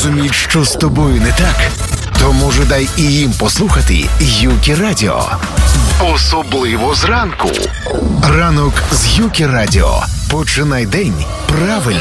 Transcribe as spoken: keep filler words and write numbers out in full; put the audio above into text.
розуміють, що з тобою не так, то може дай і їм послухати Юкі Радіо. Особливо зранку. Ранок з Юкі Радіо. Починай день правильно.